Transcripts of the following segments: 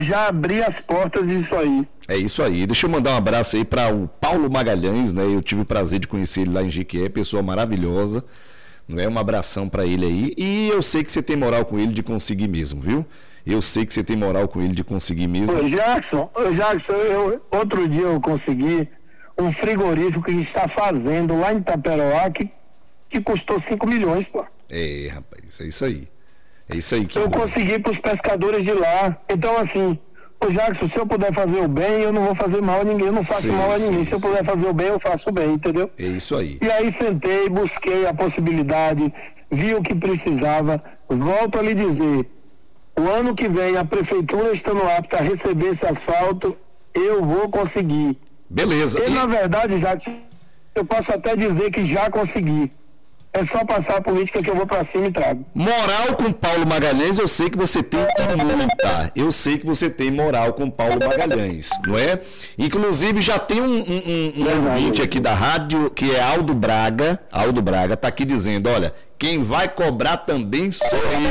já abrir as portas disso aí. É isso aí. Deixa eu mandar um abraço aí para o Paulo Magalhães, né? Eu tive o prazer de conhecer ele lá em Jequié, pessoa maravilhosa, não é? Um abração para ele aí. E eu sei que você tem moral com ele de conseguir mesmo, viu? Eu sei que você tem moral com ele de conseguir mesmo. Ô Jackson, outro dia eu consegui um frigorífico que está fazendo lá em Itaperoá que custou 5 milhões, pô. É, rapaz, é isso aí. É isso aí que eu consegui para os pescadores de lá. Então, assim, ô Jackson, se eu puder fazer o bem, eu não vou fazer mal a ninguém, eu não faço mal a ninguém. Se eu puder fazer o bem, eu faço o bem, entendeu? É isso aí. E aí sentei, busquei a possibilidade, vi o que precisava. Volto a lhe dizer, o ano que vem, a prefeitura estando apta a receber esse asfalto, eu vou conseguir. Beleza. Na verdade, Jackson, eu posso até dizer que já consegui. É só passar a política que eu vou pra cima e trago. Moral com Paulo Magalhães, eu sei que você tem muita. Eu sei que você tem moral com Paulo Magalhães, não é? Inclusive, já tem um ouvinte aqui da rádio, que é Aldo Braga. Aldo Braga tá aqui dizendo, olha, quem vai cobrar também sou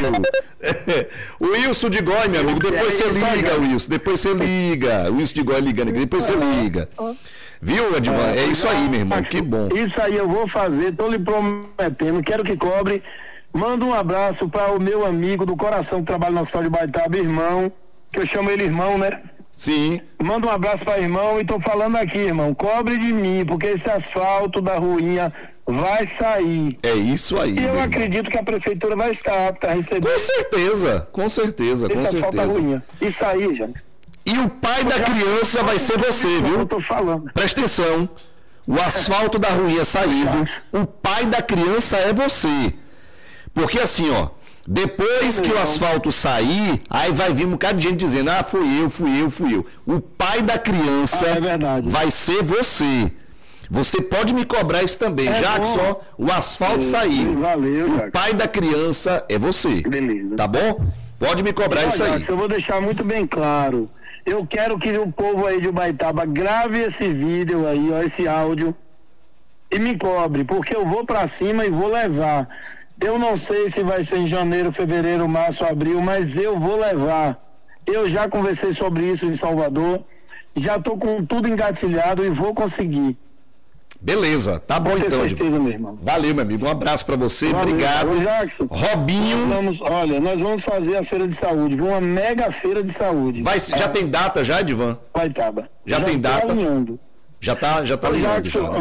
eu. O Wilson de Gói, meu amigo, depois você liga, Wilson. Depois você liga. O Wilson de Gói ligando aqui, depois você liga. Viu, Edivan? É isso aí, meu irmão, que bom. Isso aí eu vou fazer, tô lhe prometendo, quero que cobre. Manda um abraço para o meu amigo do coração que trabalha no hospital de Baitaba, irmão, que eu chamo ele irmão, né? Sim. Manda um abraço para irmão e tô falando aqui, irmão, cobre de mim, porque esse asfalto da ruinha vai sair. É isso aí. E eu acredito que a prefeitura vai estar apta a receber. Com certeza, com certeza, com certeza. Esse asfalto da ruinha. Isso aí, gente. E o pai da criança vai ser você, viu? Eu tô falando. Presta atenção. O asfalto da ruinha saindo, o pai da criança é você. Porque assim, ó, depois que o asfalto sair, aí vai vir um bocado de gente dizendo, ah, fui eu. O pai da criança vai ser você. Você pode me cobrar isso também, já que só o asfalto saiu. Valeu, o pai da criança é você. Beleza. Tá bom? Pode me cobrar isso aí. Eu vou deixar muito bem claro. Eu quero que o povo aí de Ubaitaba grave esse vídeo aí, ó, esse áudio, e me cobre, porque eu vou pra cima e vou levar. Eu não sei se vai ser em janeiro, fevereiro, março, abril, mas eu vou levar. Eu já conversei sobre isso em Salvador, já tô com tudo engatilhado e vou conseguir. Beleza, tá bom então. Certeza, meu irmão. Valeu, meu amigo. Um abraço pra você, obrigado. Jackson, Robinho. Nós vamos fazer a feira de saúde, uma mega feira de saúde. Já tem data já, Edivan? Baitaba. Já tem data? Alinhando. Já tá alinhando. Jackson,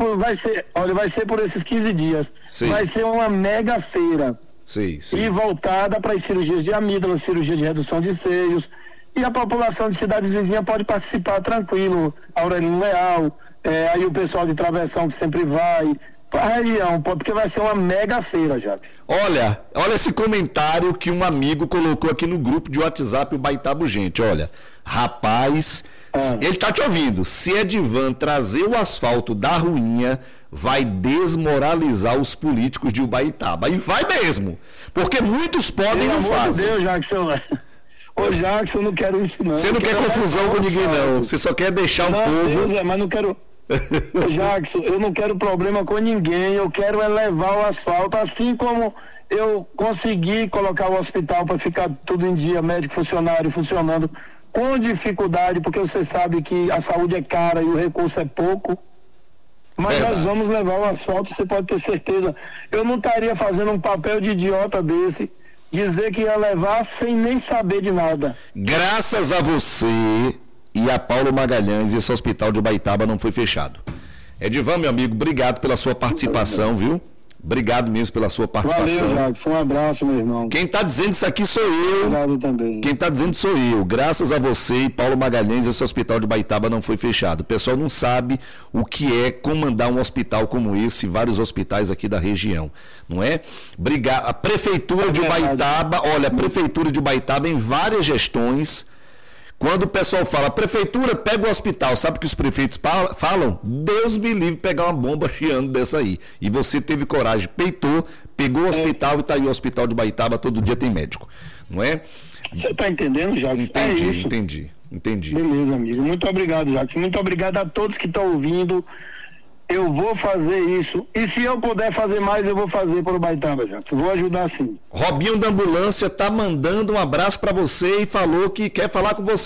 vai ser por esses 15 dias. Sim. Vai ser uma mega feira. Sim. E voltada para as cirurgias de amígdala, cirurgia de redução de seios. E a população de cidades vizinhas pode participar tranquilo. Aurelino Leal, aí o pessoal de Travessão que sempre vai, para a região, porque vai ser uma mega feira, já. Olha esse comentário que um amigo colocou aqui no grupo de WhatsApp, o Baitabo Gente. Olha, rapaz, ele tá te ouvindo. Se Edivan trazer o asfalto da ruinha, vai desmoralizar os políticos de Ubaitaba. E vai mesmo, porque muitos podem e não fazem. Meu Deus, Jackson. Ô Jackson, eu não quero isso não. Você não quer confusão com ninguém não, você só quer deixar o povo... Deus, mas não quero... Ô Jackson, eu não quero problema com ninguém, eu quero elevar o asfalto, assim como eu consegui colocar o hospital para ficar tudo em dia, médico, funcionário funcionando com dificuldade, porque você sabe que a saúde é cara e o recurso é pouco, mas nós vamos levar o asfalto, você pode ter certeza. Eu não estaria fazendo um papel de idiota desse, dizer que ia levar sem nem saber de nada. Graças a você e a Paulo Magalhães, esse hospital de Ubaitaba não foi fechado. Edivan, meu amigo, obrigado pela sua participação, viu? Obrigado mesmo pela sua participação. Valeu, Jackson. Um abraço, meu irmão. Quem está dizendo isso aqui sou eu. Obrigado também. Quem está dizendo sou eu. Graças a você e Paulo Magalhães, esse hospital de Ubaitaba não foi fechado. O pessoal não sabe o que é comandar um hospital como esse, vários hospitais aqui da região, não é? A Prefeitura de Ubaitaba, olha, a Prefeitura de Ubaitaba em várias gestões, quando o pessoal fala, prefeitura, pega o hospital, sabe o que os prefeitos falam? Deus me livre pegar uma bomba chiando dessa aí. E você teve coragem, peitou, pegou o hospital e está aí o hospital de Ubaitaba, todo dia tem médico, não é? Você está entendendo, Jacques? Entendi. Beleza, amigo. Muito obrigado, Jacques. Muito obrigado a todos que estão ouvindo. eu vou fazer isso. E se eu puder fazer mais, eu vou fazer para o Baitaba, Jackson. Vou ajudar sim. Robinho da Ambulância tá mandando um abraço para você e falou que quer falar com você.